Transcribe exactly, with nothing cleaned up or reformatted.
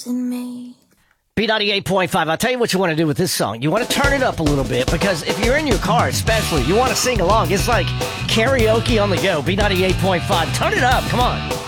trust in me. B ninety-eight point five. I'll tell you what you want to do with this song. You want to turn it up a little bit, because if you're in your car especially, you want to sing along. It's like karaoke on the go. B ninety-eight point five. Turn it up. Come on.